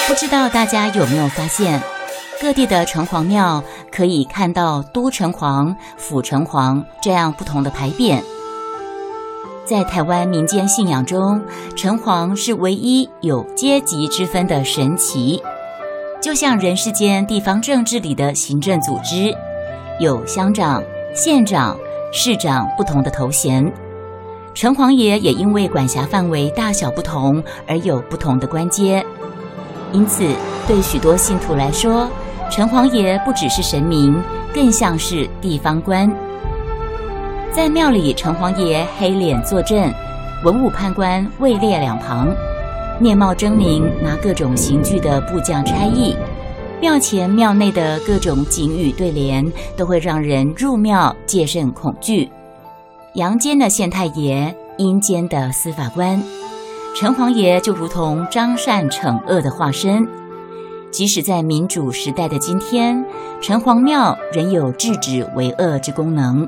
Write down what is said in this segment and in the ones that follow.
不知道大家有没有发现，各地的城隍庙可以看到都城隍、府城隍这样不同的牌匾。在台湾民间信仰中，城隍是唯一有阶级之分的神祇，就像人世间地方政治里的行政组织，有乡长、县长、市长不同的头衔。城隍爷也因为管辖范围大小不同而有不同的官阶，因此对许多信徒来说，城隍爷不只是神明，更像是地方官。在庙里，城隍爷黑脸坐镇，文武判官位列两旁，面貌狰狞，拿各种刑具的部将差役。庙前庙内的各种警语对联，都会让人入庙戒慎恐惧。阳间的县太爷，阴间的司法官，城隍爷就如同彰善惩恶的化身。即使在民主时代的今天，城隍庙仍有制止为恶之功能。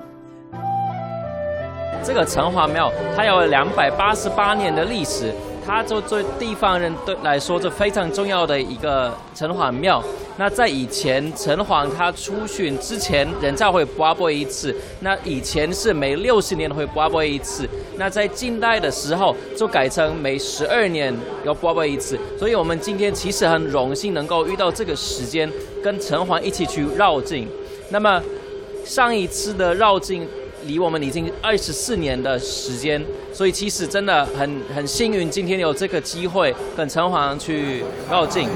这个城隍庙它有288年的历史，它就对地方人来说是非常重要的一个城隍庙。那在以前，城隍他出巡之前，人家会拔杯一次。那以前是每60年会拔杯一次。那在近代的时候，就改成每12年要拔杯一次。所以我们今天其实很荣幸能够遇到这个时间，跟城隍一起去绕境。那么上一次的绕境离我们已经24年的时间，所以其实真的很幸运，今天有这个机会跟城隍去绕境。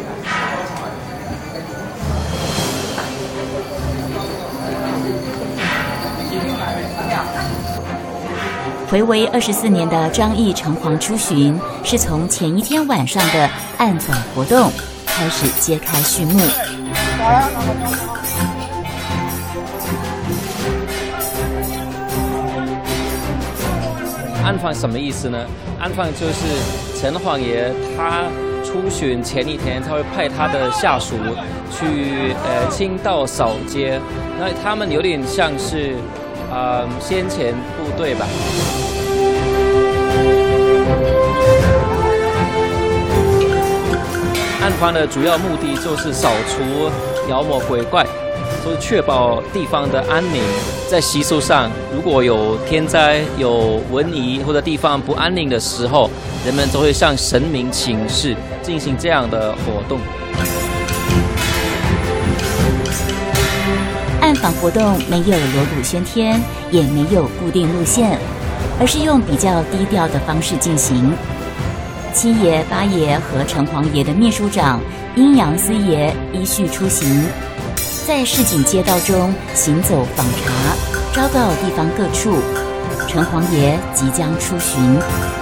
睽违24年的张义城隍出巡，是从前一天晚上的暗访活动开始揭开序幕。 暗访什么意思呢？暗访就是城隍爷他出巡前一天，他会派他的下属去清道扫街，那他们有点像是先遣部队吧。暗访的主要目的就是扫除妖魔鬼怪，就是确保地方的安宁。在习俗上，如果有天灾、有瘟疫或者地方不安宁的时候，人们都会向神明请示，进行这样的活动。 暗访活动没有锣鼓喧天，也没有固定路线，而是用比较低调的方式进行。七爷、八爷和城隍爷的秘书长、阴阳司爷依序出行，在市井街道中行走访查，昭告地方各处，城隍爷即将出巡。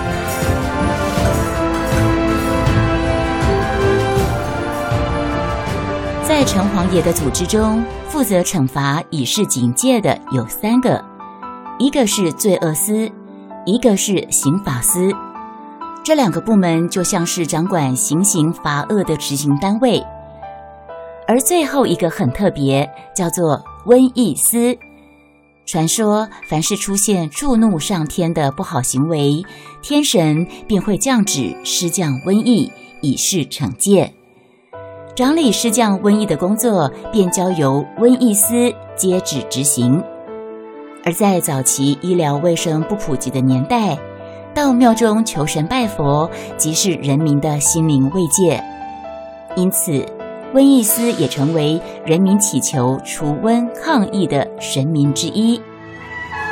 在城隍爷的组织中，负责惩罚以示警戒的有3个，一个是罪恶司，一个是刑法司。这2个部门就像是掌管行刑罚恶的执行单位。而最后一个很特别，叫做瘟疫司。传说凡是出现触怒上天的不好行为，天神便会降旨施降瘟疫，以示惩戒。掌理施降瘟疫的工作便交由瘟疫司接旨执行。而在早期医疗卫生不普及的年代，到庙中求神拜佛即是人民的心灵慰藉，因此瘟疫司也成为人民祈求除瘟抗疫的神明之一。